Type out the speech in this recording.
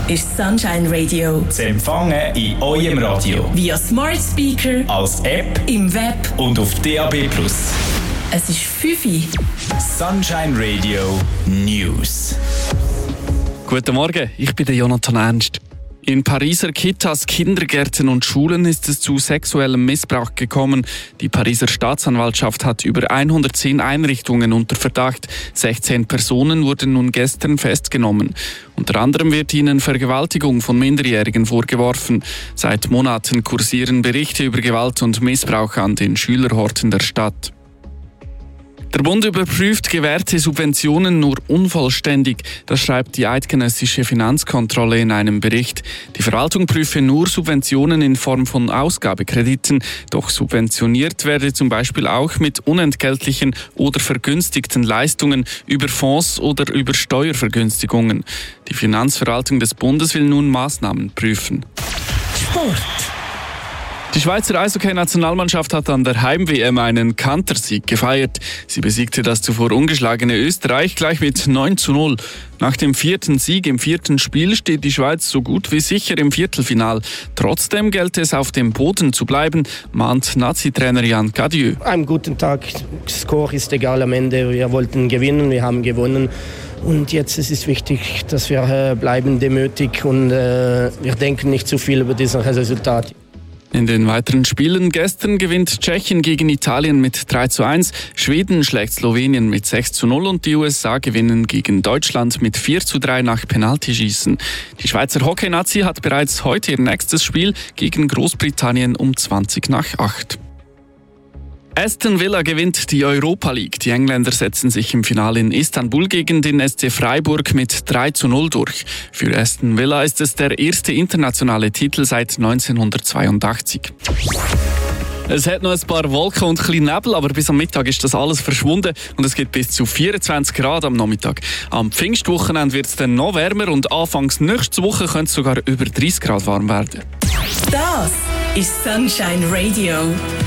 ist Sunshine Radio. Zu empfangen in eurem Radio. Via Smart Speaker, als App, im Web und auf DAB+. Es ist 5 Uhr. Sunshine Radio News. Guten Morgen, ich bin der Jonathan Ernst. In Pariser Kitas, Kindergärten und Schulen ist es zu sexuellem Missbrauch gekommen. Die Pariser Staatsanwaltschaft hat über 110 Einrichtungen unter Verdacht. 16 Personen wurden nun gestern festgenommen. Unter anderem wird ihnen Vergewaltigung von Minderjährigen vorgeworfen. Seit Monaten kursieren Berichte über Gewalt und Missbrauch an den Schülerhorten der Stadt. Der Bund überprüft gewährte Subventionen nur unvollständig. Das schreibt die eidgenössische Finanzkontrolle in einem Bericht. Die Verwaltung prüfe nur Subventionen in Form von Ausgabekrediten. Doch subventioniert werde zum Beispiel auch mit unentgeltlichen oder vergünstigten Leistungen über Fonds oder über Steuervergünstigungen. Die Finanzverwaltung des Bundes will nun Maßnahmen prüfen. Sport. Die Schweizer Eishockey-Nationalmannschaft hat an der Heim-WM einen Kantersieg gefeiert. Sie besiegte das zuvor ungeschlagene Österreich gleich mit 9:0. Nach dem 4. Sieg im 4. Spiel steht die Schweiz so gut wie sicher im Viertelfinal. Trotzdem gilt es, auf dem Boden zu bleiben, mahnt Nazi-Trainer Jan Cadieux. Am guten Tag, Score ist egal am Ende. Wir wollten gewinnen, wir haben gewonnen. Und jetzt ist es wichtig, dass wir bleiben demütig und wir denken nicht zu viel über dieses Resultat. In den weiteren Spielen gestern gewinnt Tschechien gegen Italien mit 3:1, Schweden schlägt Slowenien mit 6:0 und die USA gewinnen gegen Deutschland mit 4:3 nach Penaltyschießen. Die Schweizer Hockey-Nazi hat bereits heute ihr nächstes Spiel gegen Großbritannien um 20:08. Aston Villa gewinnt die Europa League. Die Engländer setzen sich im Finale in Istanbul gegen den SC Freiburg mit 3:0 durch. Für Aston Villa ist es der erste internationale Titel seit 1982. Es hat noch ein paar Wolken und ein bisschen Nebel, aber bis am Mittag ist das alles verschwunden und es gibt bis zu 24 Grad am Nachmittag. Am Pfingstwochenende wird es dann noch wärmer und anfangs nächste Woche könnte es sogar über 30 Grad warm werden. Das ist Sunshine Radio.